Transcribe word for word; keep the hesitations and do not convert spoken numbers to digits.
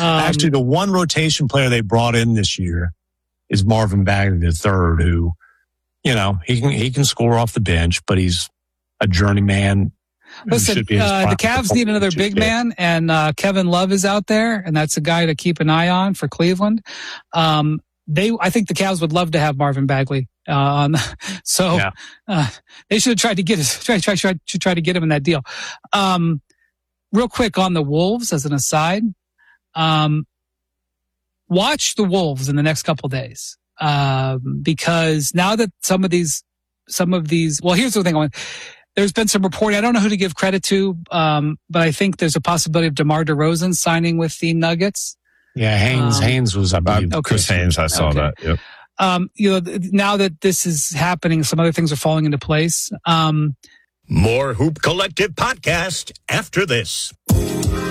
Actually, the one rotation player they brought in this year is Marvin Bagley the third, who, you know, he can he can score off the bench, but he's a journeyman. Listen, uh, the Cavs need another big man, and uh, Kevin Love is out there, and that's a guy to keep an eye on for Cleveland. Um, they, I think the Cavs would love to have Marvin Bagley. Uh, on, so yeah. uh, they should have tried to get us, try, try, try, to try to get him in that deal. Um, real quick on the Wolves, as an aside, um, watch the Wolves in the next couple of days, um, because now that some of these, some of these, well, here's the thing I want. There's been some reporting. I don't know who to give credit to, um, but I think there's a possibility of DeMar DeRozan signing with the Nuggets. Yeah, Haynes. Um, Haynes was, I believe, okay. Chris Haynes. I saw okay. that. Yep. Um, you know, now that this is happening, some other things are falling into place. Um, More Hoop Collective podcast after this.